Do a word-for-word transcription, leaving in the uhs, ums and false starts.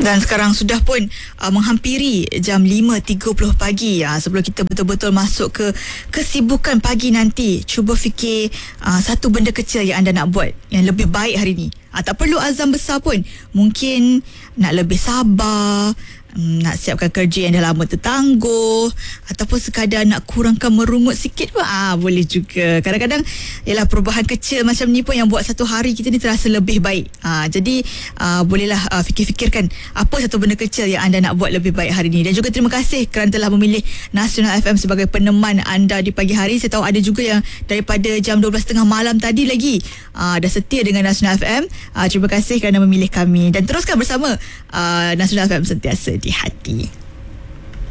Dan sekarang sudah pun uh, menghampiri jam lima tiga puluh pagi. uh, Sebelum kita betul-betul masuk ke kesibukan pagi nanti, cuba fikir uh, satu benda kecil yang anda nak buat yang lebih baik hari ni. uh, Tak perlu azam besar pun. Mungkin nak lebih sabar, nak siapkan kerja yang dah lama tertangguh, ataupun sekadar nak kurangkan merungut sikit pun ah, boleh juga. Kadang-kadang ialah perubahan kecil macam ni pun yang buat satu hari kita ni terasa lebih baik. ah, Jadi ah, bolehlah ah, fikir-fikirkan apa satu benda kecil yang anda nak buat lebih baik hari ni. Dan juga terima kasih kerana telah memilih Nasional F M sebagai peneman anda di pagi hari. Saya tahu ada juga yang daripada jam dua belas tiga puluh malam tadi lagi ah, dah setia dengan Nasional F M. ah, Terima kasih kerana memilih kami. Dan teruskan bersama ah, Nasional F M sentiasa di hati.